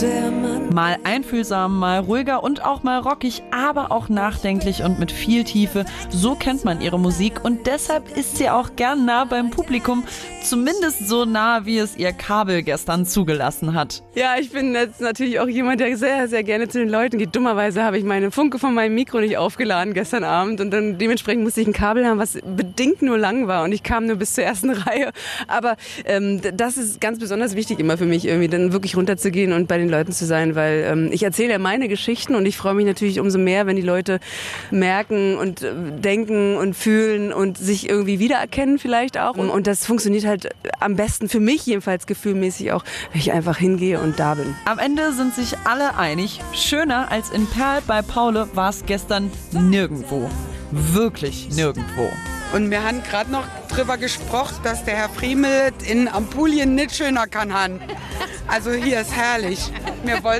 der Mann. Mal einfühlsam, mal ruhiger und auch mal rockig, aber auch nachdenklich und mit viel Tiefe. So kennt man ihre Musik und deshalb ist sie auch gern nah beim Publikum. Zumindest so nah, wie es ihr Kabel gestern zugelassen hat. Ja, ich bin jetzt natürlich auch jemand, der sehr, sehr gerne zu den Leuten geht. Dummerweise habe ich meine Funke von meinem Mikro nicht aufgeladen gestern Abend und dann dementsprechend musste ich ein Kabel haben, was bedingt nur lang war und ich kam nur bis zur ersten Reihe. Aber das ist ganz besonders wichtig immer für mich, irgendwie dann wirklich runterzugehen und bei den Leuten zu sein, weil ich erzähle ja meine Geschichten und ich freue mich natürlich umso mehr, wenn die Leute merken und denken und fühlen und sich irgendwie wiedererkennen vielleicht auch. Und das funktioniert halt am besten für mich jedenfalls gefühlmäßig auch, wenn ich einfach hingehe und da bin. Am Ende sind sich alle einig, schöner als in Perl bei Paule war es gestern nirgendwo. Wirklich nirgendwo. Und wir haben gerade noch drüber gesprochen, dass der Herr Friemel in Ampulien nicht schöner kann haben. Also hier ist herrlich. Wir wollten